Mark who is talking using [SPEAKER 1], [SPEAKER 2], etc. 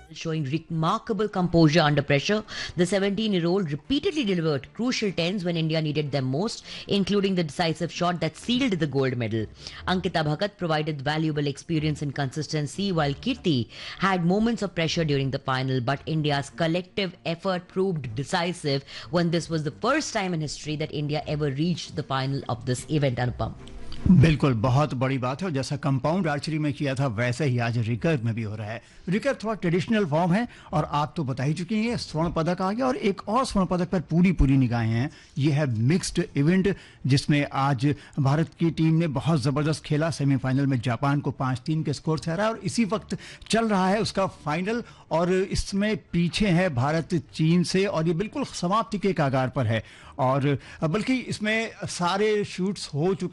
[SPEAKER 1] Showing remarkable composure under pressure, the 17-year-old repeatedly delivered crucial tens when India needed them most, including the decisive shot that sealed the gold medal. Ankita Bhagat provided valuable experience and consistency, while Kirti had moments of pressure during the final, but India's collective effort proved decisive when this was the first time in history that India ever reached the final of this event. Anupam.
[SPEAKER 2] बिल्कुल बहुत बड़ी बात है और जैसा compound archery में किया था वैसे ही आज रिकर्व में भी हो रहा है। रिकर्व थोड़ा ट्रेडिशनल फॉर्म है और आप तो बता ही चुकी हैं स्वर्ण पदक आ गया और एक और स्वर्ण पदक पर पूरी निगाहें हैं। ये है मिक्स्ड इवेंट जिसमें आज भारत की टीम ने बहुत जबरदस्त खेला, सेमीफाइनल में जापान को 5-3 के स्कोर से हराया और इसी वक्त चल रहा है उसका फाइनल और इसमें पीछे है भारत चीन से और ये बिल्कुल समाप्ति के कगार पर है और बल्कि इसमें सारे शूट्स हो चुके